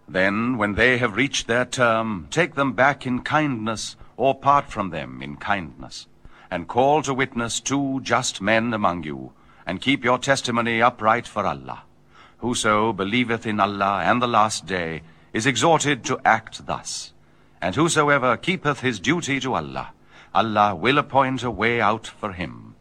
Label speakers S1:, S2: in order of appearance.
S1: Then, when they have reached their term, take them back in kindness, or part from them in kindness, and call to witness 2 just men among you, and keep your testimony upright for Allah. Whoso believeth in Allah and the last day is exhorted to act thus. And whosoever keepeth his duty to Allah, Allah will appoint a way out for him.